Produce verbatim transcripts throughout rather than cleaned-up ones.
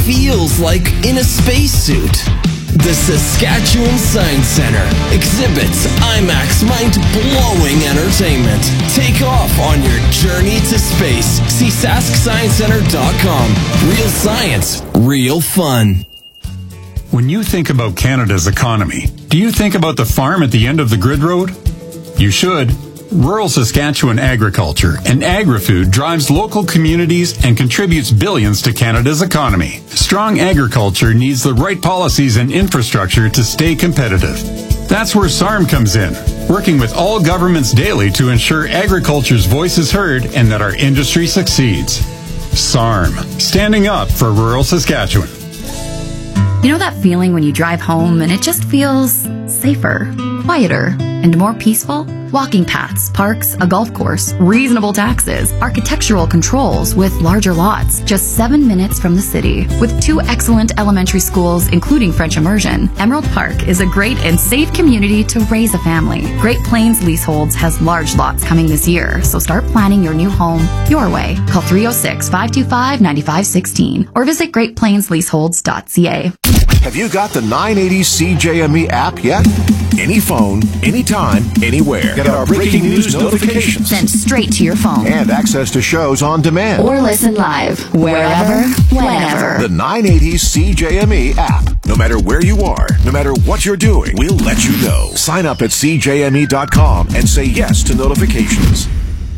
feels like in a spacesuit. The Saskatchewan Science Centre exhibits IMAX mind-blowing entertainment. Take off on your journey to space. See sask science center dot com. Real science, real fun. When you think about Canada's economy, do you think about the farm at the end of the grid road? You should. Rural Saskatchewan agriculture and agri-food drives local communities and contributes billions to Canada's economy. Strong agriculture needs the right policies and infrastructure to stay competitive. That's where S A R M comes in, working with all governments daily to ensure agriculture's voice is heard and that our industry succeeds. S A R M, standing up for rural Saskatchewan. You know that feeling when you drive home and it just feels safer, quieter, and more peaceful? Walking paths, parks, a golf course, reasonable taxes, architectural controls with larger lots, just seven minutes from the city. With two excellent elementary schools, including French immersion, Emerald Park is a great and safe community to raise a family. Great Plains Leaseholds has large lots coming this year, so start planning your new home your way. Call three oh six, five two five, nine five one six or visit great plains leaseholds dot c a. Have you got the nine eighty C J M E app yet? Any phone, anytime, anywhere. Get our breaking news notifications sent straight to your phone. And access to shows on demand. Or listen live, wherever, whenever. The nine eighty C J M E app. No matter where you are, no matter what you're doing, we'll let you know. Sign up at c j m e dot com and say yes to notifications.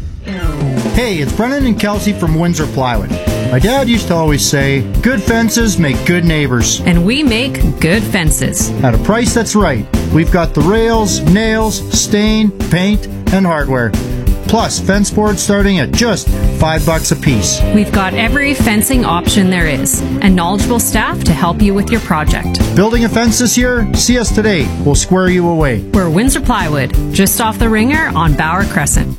Hey, it's Brennan and Kelsey from Windsor Plywood. My dad used to always say, good fences make good neighbors. And we make good fences. At a price that's right. We've got the rails, nails, stain, paint, and hardware. Plus, fence boards starting at just five bucks a piece. We've got every fencing option there is, and knowledgeable staff to help you with your project. Building a fence this year? See us today. We'll square you away. We're Windsor Plywood, just off the Ringer on Bauer Crescent.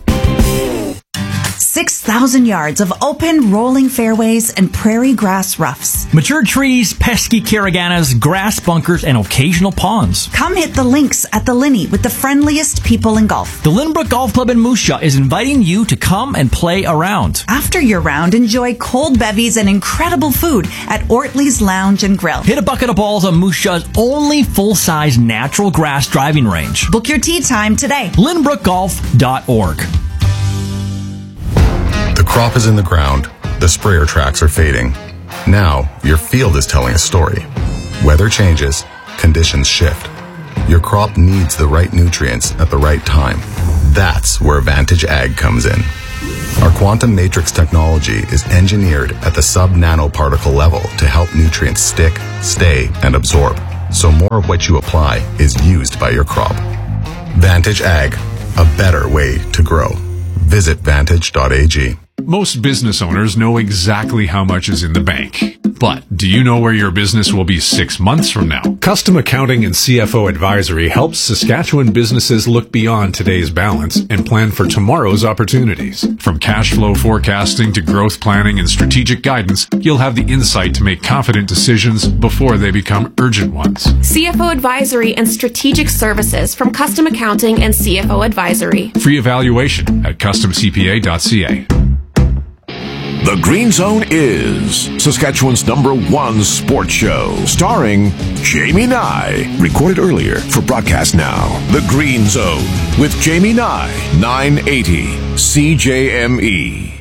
six thousand yards of open, rolling fairways and prairie grass roughs. Mature trees, pesky caraganas, grass bunkers, and occasional ponds. Come hit the links at the Linney with the friendliest people in golf. The Lynbrook Golf Club in Moose Jaw is inviting you to come and play around. After your round, enjoy cold bevies and incredible food at Ortley's Lounge and Grill. Hit a bucket of balls on Moose Jaw's only full-size natural grass driving range. Book your tee time today. lynbrook golf dot org. The crop is in the ground. The sprayer tracks are fading. Now, your field is telling a story. Weather changes. Conditions shift. Your crop needs the right nutrients at the right time. That's where Vantage Ag comes in. Our quantum matrix technology is engineered at the sub-nanoparticle level to help nutrients stick, stay, and absorb, so more of what you apply is used by your crop. Vantage Ag, a better way to grow. Visit vantage dot a g. Most business owners know exactly how much is in the bank. But do you know where your business will be six months from now? Custom Accounting and C F O Advisory helps Saskatchewan businesses look beyond today's balance and plan for tomorrow's opportunities. From cash flow forecasting to growth planning and strategic guidance, you'll have the insight to make confident decisions before they become urgent ones. C F O Advisory and Strategic Services from Custom Accounting and C F O Advisory. Free evaluation at custom c p a dot c a. The Green Zone is Saskatchewan's number one sports show, starring Jamie Nye. Recorded earlier for broadcast now. The Green Zone with Jamie Nye, nine eighty C J M E.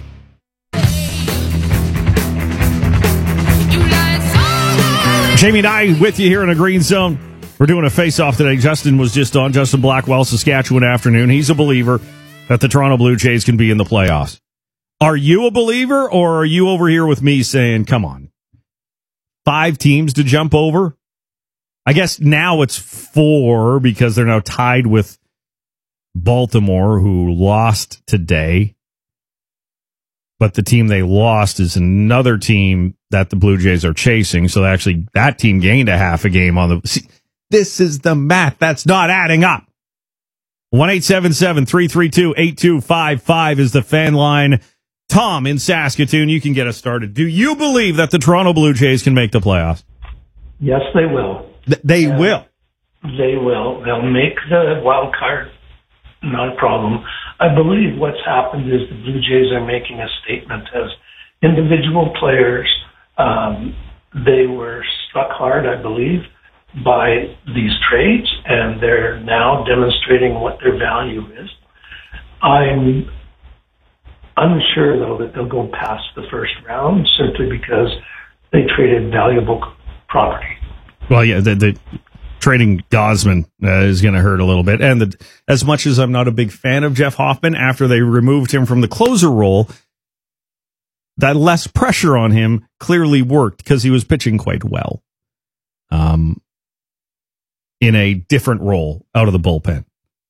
Jamie Nye with you here in the Green Zone. We're doing a face-off today. Justin was just on. Justin Blackwell, Saskatchewan Afternoon. He's a believer that the Toronto Blue Jays can be in the playoffs. Are you a believer, or are you over here with me saying, come on, five teams to jump over? I guess now it's four because they're now tied with Baltimore, who lost today. But the team they lost is another team that the Blue Jays are chasing. So actually, that team gained a half a game on the... See, this is the math that's not adding up. one eight seven seven, three three two, eight two five five is the fan line. Tom in Saskatoon, you can get us started. Do you believe that the Toronto Blue Jays can make the playoffs? Yes, they will. Th- they uh, will. They will. They'll make the wild card. Not a problem. I believe what's happened is the Blue Jays are making a statement as individual players. Um, they were struck hard, I believe, by these trades, and they're now demonstrating what their value is. I'm unsure, though, that they'll go past the first round simply because they traded valuable property. Well, yeah, the, the trading Gosman uh, is going to hurt a little bit. And the, as much as I'm not a big fan of Jeff Hoffman, after they removed him from the closer role, that less pressure on him clearly worked because he was pitching quite well um, in a different role out of the bullpen.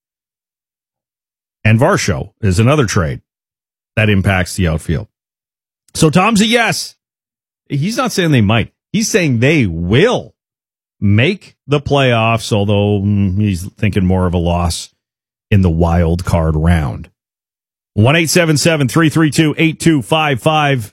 And Varsho is another trade that impacts the outfield. So Tom's a yes. He's not saying they might. He's saying they will make the playoffs, although mm, he's thinking more of a loss in the wild card round. one eight seven seven, three three two, eight two five five.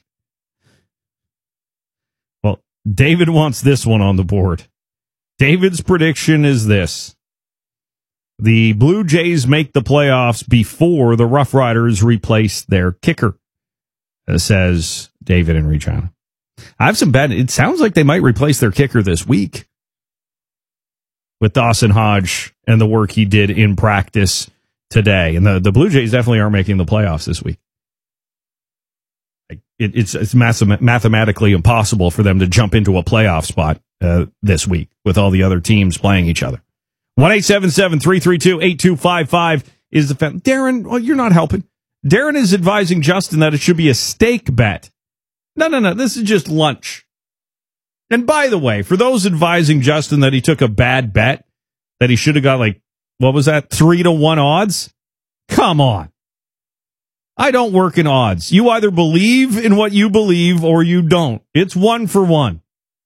Well, David wants this one on the board. David's prediction is this. The Blue Jays make the playoffs before the Rough Riders replace their kicker, says David in Regina. I have some bad. It sounds like they might replace their kicker this week with Dawson Hodge and the work he did in practice today. And the, the Blue Jays definitely are making the playoffs this week. It, it's it's math- mathematically impossible for them to jump into a playoff spot uh, this week with all the other teams playing each other. one eight seven seven, three three two, eight two five five is the fan. Darren, well, you're not helping. Darren is advising Justin that it should be a steak bet. No, no, no. This is just lunch. And by the way, for those advising Justin that he took a bad bet, that he should have got like, what was that, three to one odds? Come on. I don't work in odds. You either believe in what you believe or you don't. It's one for one.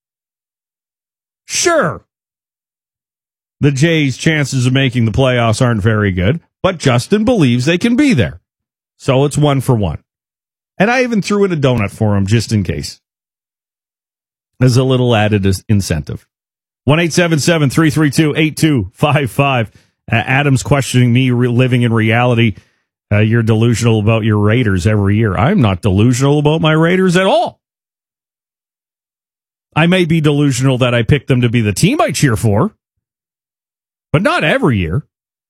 Sure. The Jays' chances of making the playoffs aren't very good, but Justin believes they can be there. So it's one for one. And I even threw in a donut for him just in case. As a little added incentive. one eight seven seven, three three two, eight two five five. Uh, Adam's questioning me re- living in reality. Uh, you're delusional about your Raiders every year. I'm not delusional about my Raiders at all. I may be delusional that I picked them to be the team I cheer for, but not every year.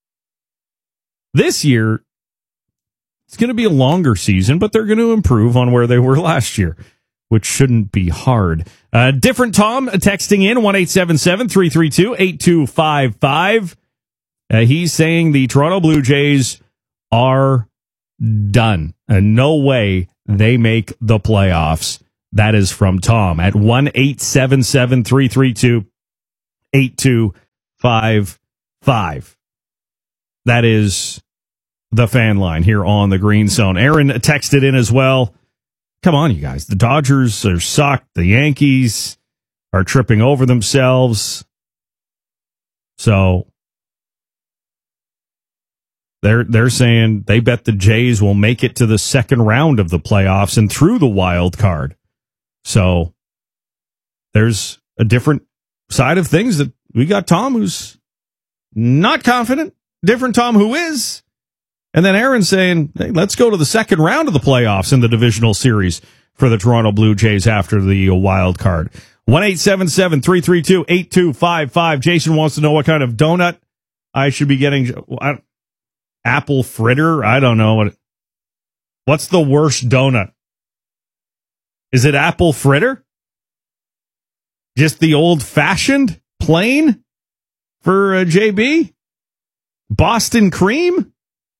This year, it's going to be a longer season, but they're going to improve on where they were last year, which shouldn't be hard. Uh, different Tom texting in one eight seven seven, three three two, eight two five five. Uh, he's saying the Toronto Blue Jays are done. And no way they make the playoffs. That is from Tom at one eight seven seven, three three two, eight two five five. That is the fan line here on the Green Zone. Aaron texted in as well. Come on, you guys. The Dodgers are sucked. The Yankees are tripping over themselves. So they're they're saying they bet the Jays will make it to the second round of the playoffs and through the wild card. So there's a different side of things that we got Tom who's not confident, different Tom who is. And then Aaron saying, hey, let's go to the second round of the playoffs in the divisional series for the Toronto Blue Jays after the wild card. one eight seven seven, three three two, eight two five five. Jason wants to know what kind of donut I should be getting. I, apple fritter? I don't know. what. What's the worst donut? Is it apple fritter? Just the old-fashioned, plain for uh, J B? Boston cream?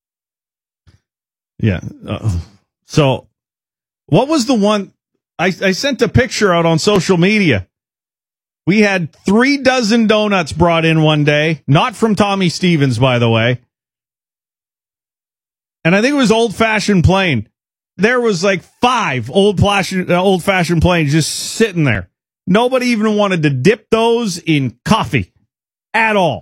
Yeah. Uh, so, what was the one? I, I sent a picture out on social media. We had three dozen donuts brought in one day. Not from Tommy Stevens, by the way. And I think it was old-fashioned plain. There was like five old-fashioned, uh, old-fashioned plains just sitting there. Nobody even wanted to dip those in coffee at all.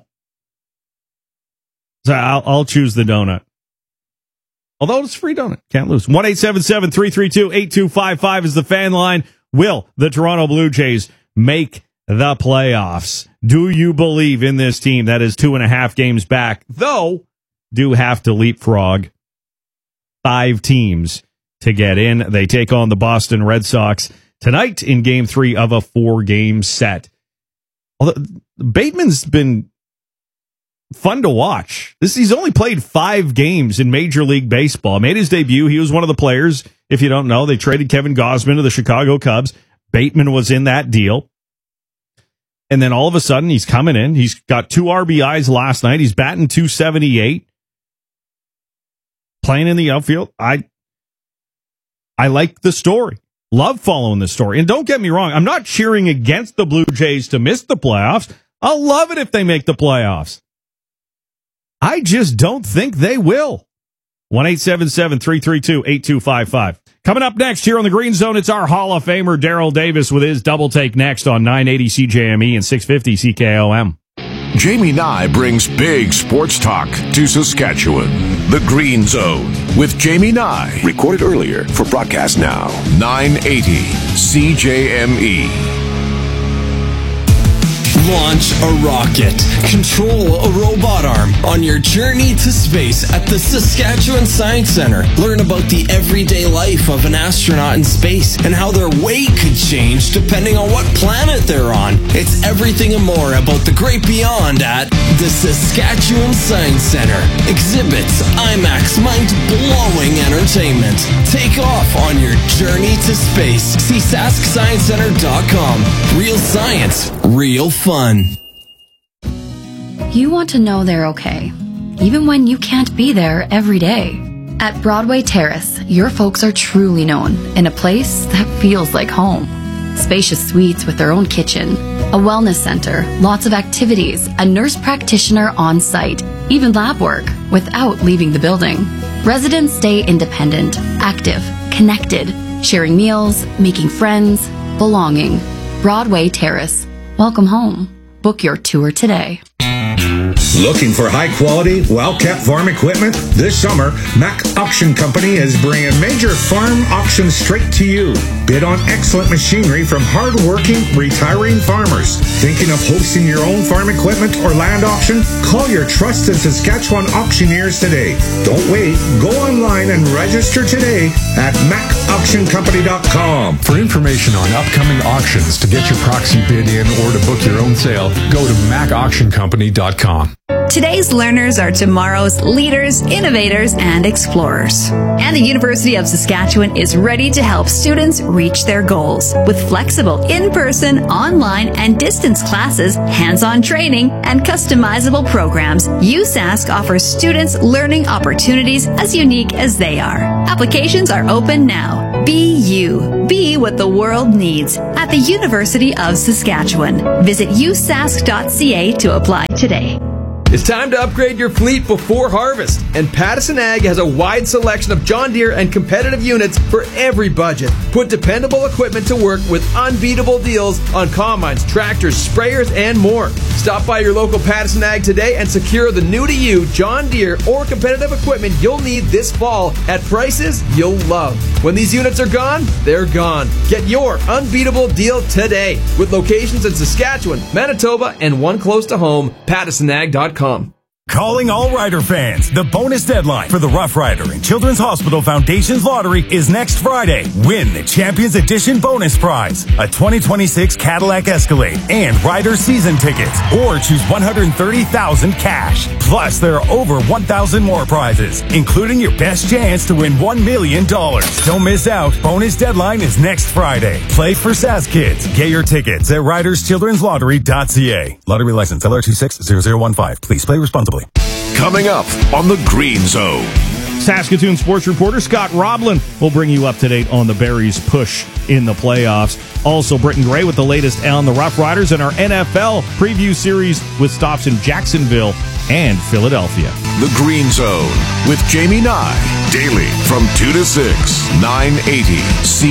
So I'll, I'll choose the donut. Although it's a free donut. Can't lose. one eight seven seven, three three two, eight two five five is the fan line. Will the Toronto Blue Jays make the playoffs? Do you believe in this team that is two and a half games back, though do have to leapfrog five teams to get in? They take on the Boston Red Sox tonight in game three of a four-game set. Although Bateman's been fun to watch. This he's only played five games in Major League Baseball. Made his debut. He was one of the players. If you don't know, they traded Kevin Gausman to the Chicago Cubs. Bateman was in that deal. And then all of a sudden, he's coming in. He's got two R B Is last night. He's batting two seventy-eight. Playing in the outfield. I I like the story. Love following the story. And don't get me wrong, I'm not cheering against the Blue Jays to miss the playoffs. I'll love it if they make the playoffs. I just don't think they will. one eight seven seven, three three two, eight two five five. Coming up next here on the Green Zone, it's our Hall of Famer Daryl Davis with his double take next on nine eighty C J M E and six fifty C K O M. Jamie Nye brings big sports talk to Saskatchewan. The Green Zone with Jamie Nye. Recorded earlier for broadcast now. nine eighty C J M E. Launch a rocket. Control a robot arm on your journey to space at the Saskatchewan Science Centre. Learn about the everyday life of an astronaut in space and how their weight could change depending on what planet they're on. It's everything and more about the great beyond at the Saskatchewan Science Centre. Exhibits, IMAX, mind-blowing entertainment. Take off on your journey to space. See sask science center dot com. Real science, real fun. You want to know they're okay, even when you can't be there every day. At Broadway Terrace, your folks are truly known in a place that feels like home. Spacious suites with their own kitchen, a wellness center, lots of activities, a nurse practitioner on site, even lab work without leaving the building. Residents stay independent, active, connected, sharing meals, making friends, belonging. Broadway Terrace. Welcome home. Book your tour today. Looking for high-quality, well-kept farm equipment? This summer, Mac Auction Company is bringing major farm auctions straight to you. Bid on excellent machinery from hard-working, retiring farmers. Thinking of hosting your own farm equipment or land auction? Call your trusted Saskatchewan auctioneers today. Don't wait. Go online and register today at mac auction company dot com. For information on upcoming auctions, to get your proxy bid in, or to book your own sale, go to mac auction company dot com. Today's learners are tomorrow's leaders, innovators, and explorers. And the University of Saskatchewan is ready to help students reach their goals. With flexible in-person, online, and distance classes, hands-on training, and customizable programs, U Sask offers students learning opportunities as unique as they are. Applications are open now. Be you. Be what the world needs at the University of Saskatchewan. Visit u sask dot c a to apply today. It's time to upgrade your fleet before harvest, and Pattison Ag has a wide selection of John Deere and competitive units for every budget. Put dependable equipment to work with unbeatable deals on combines, tractors, sprayers, and more. Stop by your local Pattison Ag today and secure the new-to-you John Deere or competitive equipment you'll need this fall at prices you'll love. When these units are gone, they're gone. Get your unbeatable deal today with locations in Saskatchewan, Manitoba, and one close to home, pattison ag dot com. Calling all Rider fans. The bonus deadline for the Rough Rider and Children's Hospital Foundation's lottery is next Friday. Win the Champions Edition bonus prize, a twenty twenty-six Cadillac Escalade and Rider season tickets, or choose one hundred thirty thousand dollars cash. Plus, there are over one thousand more prizes, including your best chance to win one million dollars. Don't miss out. Bonus deadline is next Friday. Play for Sask Kids. Get your tickets at riders children's lottery dot c a. Lottery license L R two six zero zero one five. Please play responsibly. Coming up on the Green Zone. Saskatoon sports reporter Scott Roblin will bring you up to date on the Berries' push in the playoffs. Also, Britton Gray with the latest on the Rough Riders and our N F L preview series with stops in Jacksonville and Philadelphia. The Green Zone with Jamie Nye. Daily from two to six, nine eighty C